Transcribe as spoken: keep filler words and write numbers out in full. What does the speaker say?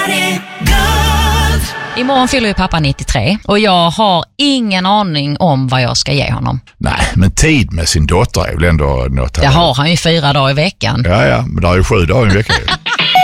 Imorgon fyller ju pappa nittiotre och jag har ingen aning om vad jag ska ge honom. Nej, men tid med sin dotter är väl ändå något. Det har han ju fyra dagar i veckan. Ja, ja, men det är ju sju dagar i veckan.